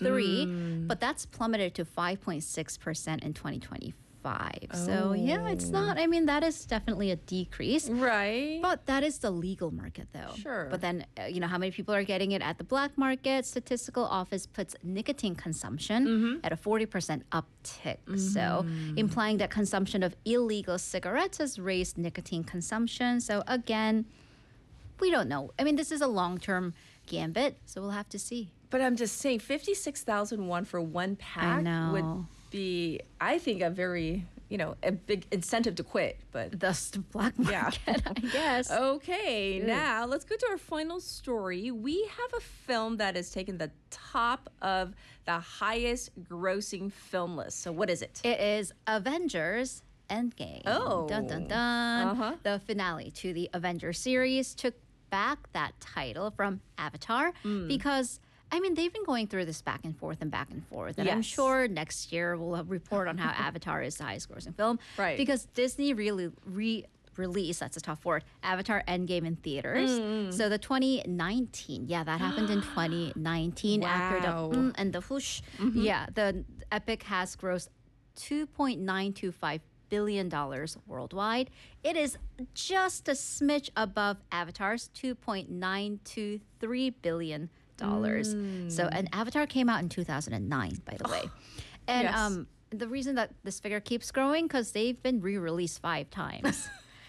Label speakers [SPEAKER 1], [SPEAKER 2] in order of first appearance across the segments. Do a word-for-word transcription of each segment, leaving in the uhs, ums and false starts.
[SPEAKER 1] three, mm. but that's plummeted to five point six percent in twenty twenty-five. Oh. So, yeah, it's not, I mean, that is definitely a decrease.
[SPEAKER 2] Right.
[SPEAKER 1] But that is the legal market, though.
[SPEAKER 2] Sure.
[SPEAKER 1] But then, uh, you know, how many people are getting it at the black market? Statistical Office puts nicotine consumption mm-hmm. at a forty percent uptick. Mm-hmm. So, implying that consumption of illegal cigarettes has raised nicotine consumption. So, again, we don't know. I mean, this is a long-term gambit, so we'll have to see.
[SPEAKER 2] But I'm just saying, fifty-six thousand won for one pack
[SPEAKER 1] I know.
[SPEAKER 2] would be, I think, a very, you know, a big incentive to quit. But
[SPEAKER 1] that's the black market, yeah. I guess.
[SPEAKER 2] Okay, Ooh. Now let's go to our final story. We have a film that has taken the top of the highest grossing film list. So what is it?
[SPEAKER 1] It is Avengers Endgame.
[SPEAKER 2] Oh.
[SPEAKER 1] Dun, dun, dun.
[SPEAKER 2] Uh-huh.
[SPEAKER 1] The finale to the Avengers series took back that title from Avatar mm. because, I mean, they've been going through this back and forth and back and forth. And yes. I'm sure next year we'll have report on how Avatar is the highest grossing film.
[SPEAKER 2] Right.
[SPEAKER 1] Because Disney really re-released, that's a tough word, Avatar Endgame in theaters. Mm. So the twenty nineteen, yeah, that happened in twenty nineteen.
[SPEAKER 2] Wow.
[SPEAKER 1] After the mm, and the whoosh. Mm-hmm. Yeah, the Epic has grossed two point nine two five billion dollars worldwide. It is just a smidge above Avatar's two point nine two three billion dollars. Mm. So, and Avatar came out in two thousand nine, by the way. And
[SPEAKER 2] yes.
[SPEAKER 1] um, the reason that this figure keeps growing because they've been re-released five times.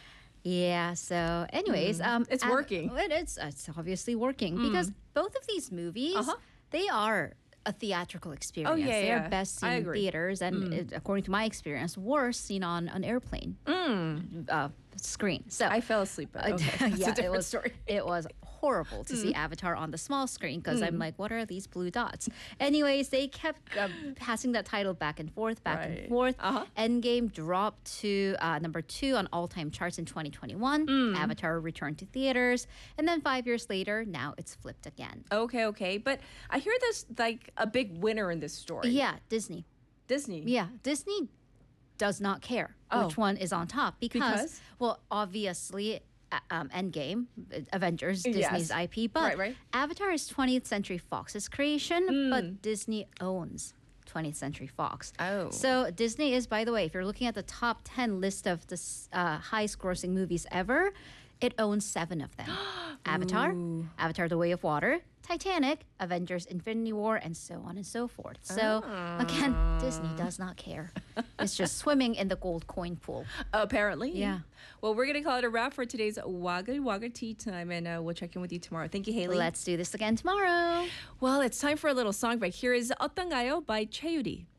[SPEAKER 1] Yeah. So, anyways, mm. um,
[SPEAKER 2] it's working.
[SPEAKER 1] It is. It's obviously working mm. because both of these movies, uh-huh. they are a theatrical experience.
[SPEAKER 2] Oh, yeah,
[SPEAKER 1] They're
[SPEAKER 2] yeah.
[SPEAKER 1] best seen in theaters and, mm. it, according to my experience, worse seen on an airplane
[SPEAKER 2] mm.
[SPEAKER 1] uh, screen. So
[SPEAKER 2] I fell asleep. But okay.
[SPEAKER 1] yeah,
[SPEAKER 2] That's a
[SPEAKER 1] it was
[SPEAKER 2] story.
[SPEAKER 1] It was horrible to mm. see Avatar on the small screen because mm. I'm like, what are these blue dots? Anyways, they kept uh, passing that title back and forth, back
[SPEAKER 2] right.
[SPEAKER 1] and forth.
[SPEAKER 2] Uh-huh.
[SPEAKER 1] Endgame dropped to uh, number two on all-time charts in twenty twenty-one. Mm. Avatar returned to theaters, and then five years later, now it's flipped again.
[SPEAKER 2] Okay, okay, but I hear there's like a big winner in this story.
[SPEAKER 1] Yeah, Disney.
[SPEAKER 2] Disney.
[SPEAKER 1] Yeah, Disney does not care
[SPEAKER 2] oh.
[SPEAKER 1] which one is on top because,
[SPEAKER 2] because?
[SPEAKER 1] well, obviously, uh, um, Endgame, Avengers, Disney's
[SPEAKER 2] yes.
[SPEAKER 1] I P, but
[SPEAKER 2] right, right.
[SPEAKER 1] Avatar is twentieth Century Fox's creation, mm. but Disney owns twentieth Century Fox.
[SPEAKER 2] Oh.
[SPEAKER 1] So Disney is, by the way, if you're looking at the top ten list of the uh, highest grossing movies ever, it owns seven of them. Avatar,
[SPEAKER 2] Ooh.
[SPEAKER 1] Avatar The Way of Water, Titanic, Avengers Infinity War, and so on and so forth. So,
[SPEAKER 2] oh.
[SPEAKER 1] again, Disney does not care. It's just swimming in the gold coin pool.
[SPEAKER 2] Apparently.
[SPEAKER 1] Yeah.
[SPEAKER 2] Well, we're going to call it a wrap for today's Wagga Wagga Tea Time, and uh, we'll check in with you tomorrow. Thank you, Haley.
[SPEAKER 1] Let's do this again tomorrow.
[SPEAKER 2] Well, it's time for a little song break. Here is 어떤가요 by Cheyuri.